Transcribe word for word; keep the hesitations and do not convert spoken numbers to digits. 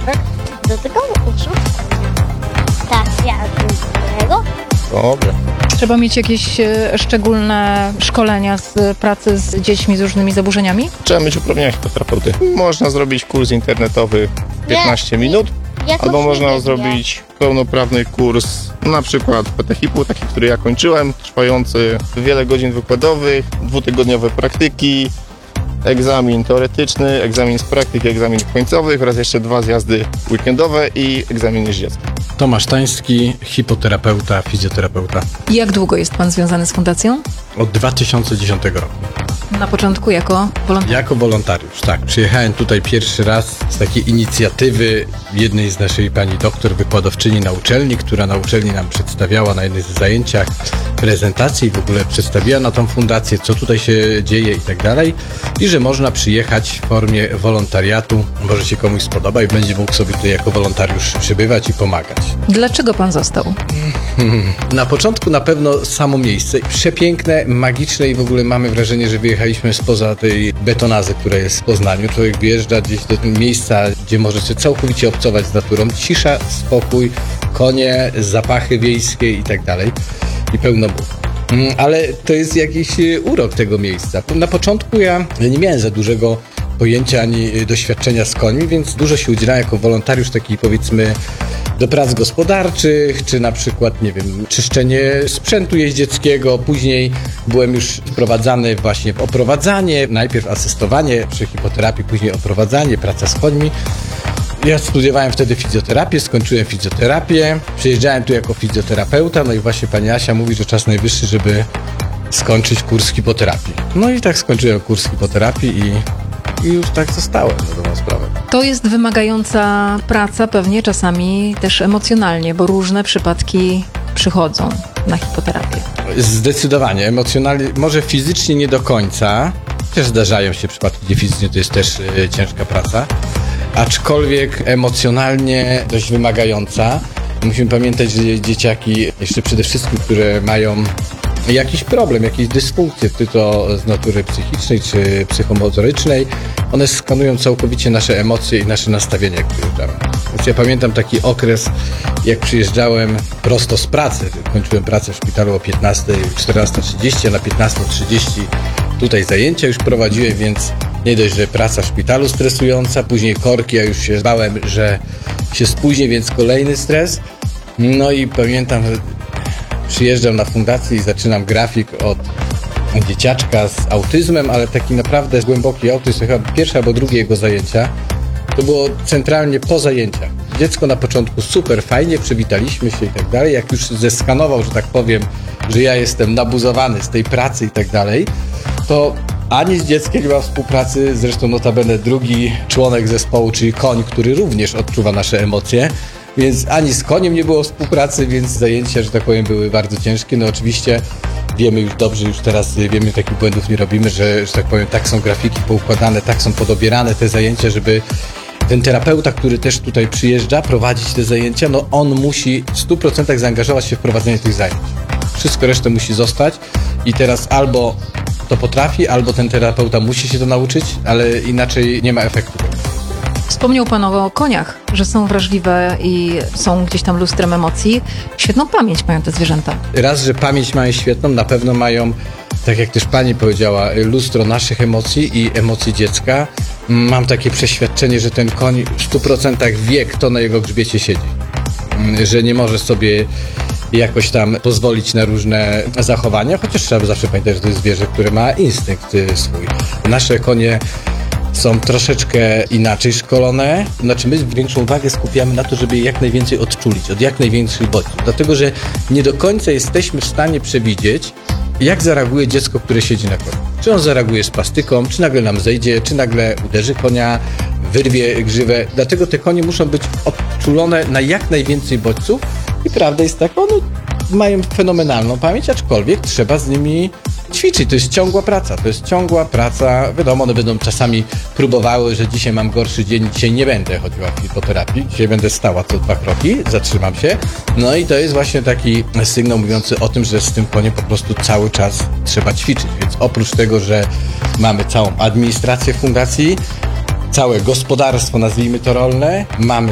Tak? Do tego uszu? Tak, ja do tego. Dobra. Trzeba mieć jakieś e, szczególne szkolenia z pracy z dziećmi z różnymi zaburzeniami? Trzeba mieć uprawnienia hipoterapeuty. Można zrobić kurs internetowy w piętnaście minut, Jakoś albo nie można wiem, zrobić pełnoprawny kurs, na przykład P T HIP-u, taki, który ja kończyłem, trwający wiele godzin wykładowych, dwutygodniowe praktyki, egzamin teoretyczny, egzamin z praktyki, egzamin końcowych oraz jeszcze dwa zjazdy weekendowe i egzaminy z dzieckiem. Tomasz Tański, hipoterapeuta, fizjoterapeuta. I jak długo jest pan związany z fundacją? Od dwa tysiące dziesiątego roku. Na początku jako wolontariusz. Jako wolontariusz, tak. Przyjechałem tutaj pierwszy raz z takiej inicjatywy jednej z naszej pani doktor, wykładowczyni na uczelni, która na uczelni nam przedstawiała na jednych z zajęciach prezentacji, w ogóle przedstawiła na tą fundację, co tutaj się dzieje i tak dalej. I że można przyjechać w formie wolontariatu, może się komuś spodoba i będzie mógł sobie tutaj jako wolontariusz przybywać i pomagać. Dlaczego pan został? Na początku na pewno samo miejsce. Przepiękne, magiczne i w ogóle mamy wrażenie, że wyjechaliśmy spoza tej betonazy, która jest w Poznaniu. Człowiek wyjeżdża gdzieś do miejsca, gdzie może się całkowicie obcować z naturą. Cisza, spokój, konie, zapachy wiejskie i tak dalej. I pełno Bóg. Ale to jest jakiś urok tego miejsca. Na początku ja nie miałem za dużego pojęcia ani doświadczenia z końmi, więc dużo się udzielałem jako wolontariusz taki, powiedzmy, do prac gospodarczych, czy na przykład, nie wiem, czyszczenie sprzętu jeździeckiego. Później byłem już wprowadzany właśnie w oprowadzanie, najpierw asystowanie przy hipoterapii, później oprowadzanie, praca z końmi. Ja studiowałem wtedy fizjoterapię, skończyłem fizjoterapię, przyjeżdżałem tu jako fizjoterapeuta, no i właśnie pani Asia mówi, że czas najwyższy, żeby skończyć kurs hipoterapii. No i tak skończyłem kurs hipoterapii i, i już tak zostałem na dobrą sprawę. To jest wymagająca praca, pewnie czasami też emocjonalnie, bo różne przypadki przychodzą na hipoterapię. Zdecydowanie, emocjonalnie, może fizycznie nie do końca, też zdarzają się przypadki, gdzie fizycznie to jest też e, ciężka praca, aczkolwiek emocjonalnie dość wymagająca. Musimy pamiętać, że dzieciaki, jeszcze przede wszystkim, które mają jakiś problem, jakieś dysfunkcje, czy to z natury psychicznej, czy psychomotorycznej, one skanują całkowicie nasze emocje i nasze nastawienie, jak przyjeżdżamy. Więc ja pamiętam taki okres, jak przyjeżdżałem prosto z pracy. Kończyłem pracę w szpitalu o piętnasta, czternasta trzydzieści, a na piętnasta trzydzieści tutaj zajęcia już prowadziłem, więc nie dość, że praca w szpitalu stresująca, później korki, ja już się bałem, że się spóźnię, więc kolejny stres. No i pamiętam, że przyjeżdżam na fundację i zaczynam grafik od dzieciaczka z autyzmem, ale taki naprawdę głęboki autyzm, chyba pierwsze albo drugie jego zajęcia. To było centralnie po zajęciach. Dziecko na początku super fajnie, przywitaliśmy się i tak dalej. Jak już zeskanował, że tak powiem, że ja jestem nabuzowany z tej pracy i tak dalej, to ani z dzieckiem nie ma współpracy, zresztą notabene drugi członek zespołu, czyli koń, który również odczuwa nasze emocje, więc ani z koniem nie było współpracy, więc zajęcia, że tak powiem, były bardzo ciężkie. No oczywiście wiemy już dobrze, już teraz wiemy, takich błędów nie robimy, że, że tak powiem, tak są grafiki poukładane, tak są podobierane te zajęcia, żeby ten terapeuta, który też tutaj przyjeżdża, prowadzić te zajęcia, no on musi w stu procentach zaangażować się w prowadzenie tych zajęć. Wszystko resztę musi zostać i teraz albo to potrafi, albo ten terapeuta musi się to nauczyć, ale inaczej nie ma efektu. Wspomniał pan o koniach, że są wrażliwe i są gdzieś tam lustrem emocji. Świetną pamięć mają te zwierzęta. Raz, że pamięć mają świetną, na pewno mają, tak jak też pani powiedziała, lustro naszych emocji i emocji dziecka. Mam takie przeświadczenie, że ten koń w stu procentach wie, kto na jego grzbiecie siedzi. Że nie może sobie jakoś tam pozwolić na różne zachowania, chociaż trzeba zawsze pamiętać, że to jest zwierzę, które ma instynkt swój. Nasze konie są troszeczkę inaczej szkolone. Znaczy my większą uwagę skupiamy na to, żeby je jak najwięcej odczulić, od jak największych bodźców. Dlatego, że nie do końca jesteśmy w stanie przewidzieć, jak zareaguje dziecko, które siedzi na koniu. Czy on zareaguje z pastyką, czy nagle nam zejdzie, czy nagle uderzy konia, wyrwie grzywę. Dlatego te konie muszą być odczulone na jak najwięcej bodźców i prawda jest taka, one mają fenomenalną pamięć, aczkolwiek trzeba z nimi ćwiczyć. To jest ciągła praca, to jest ciągła praca. Wiadomo, one będą czasami próbowały, że dzisiaj mam gorszy dzień, dzisiaj nie będę chodziła w hipoterapii, dzisiaj będę stała co dwa kroki, zatrzymam się. No i to jest właśnie taki sygnał mówiący o tym, że z tym koniem po prostu cały czas trzeba ćwiczyć. Więc oprócz tego, że mamy całą administrację fundacji, całe gospodarstwo, nazwijmy to rolne, mamy